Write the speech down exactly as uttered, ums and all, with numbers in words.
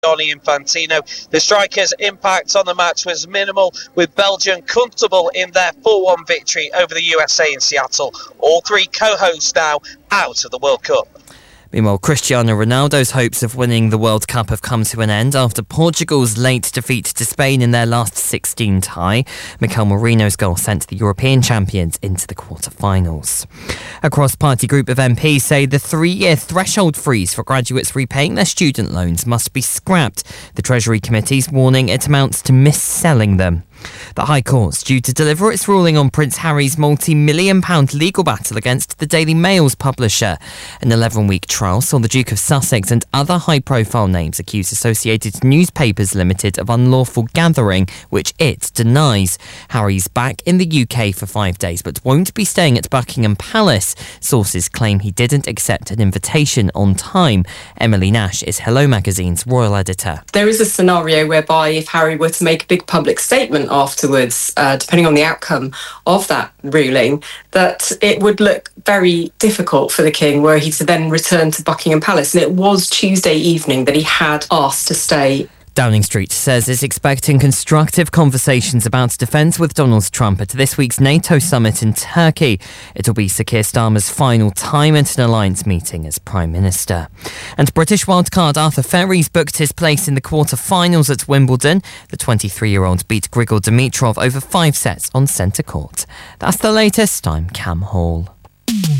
Gianni Infantino. The strikers' impact on the match was minimal, with Belgium comfortable in their four one victory over the U S A in Seattle. All three co-hosts now out of the World Cup. Meanwhile, Cristiano Ronaldo's hopes of winning the World Cup have come to an end after Portugal's late defeat to Spain in their last sixteen tie. Mikel Merino's goal sent the European champions into the quarter-finals. A cross-party group of M Ps say the three-year threshold freeze for graduates repaying their student loans must be scrapped. The Treasury Committee's warning it amounts to mis-selling them. The High Court's due to deliver its ruling on Prince Harry's multi-million pound legal battle against the Daily Mail's publisher. An eleven-week trial saw the Duke of Sussex and other high-profile names accuse Associated Newspapers Limited of unlawful gathering, which it denies. Harry's back in the U K for five days but won't be staying at Buckingham Palace. Sources claim he didn't accept an invitation on time. Emily Nash is Hello Magazine's royal editor. There is a scenario whereby if Harry were to make a big public statement afterwards, uh, depending on the outcome of that ruling, that it would look very difficult for the King were he to then return to Buckingham Palace. And it was Tuesday evening that he had asked to stay. Downing Street says it's expecting constructive conversations about defence with Donald Trump at this week's NATO summit in Turkey. It'll be Sir Keir Starmer's final time at an alliance meeting as Prime Minister. And British wildcard Arthur Ferries booked his place in the quarter-finals at Wimbledon. The twenty-three-year-old beat Grigor Dimitrov over five sets on centre court. That's the latest. I'm Cam Hall.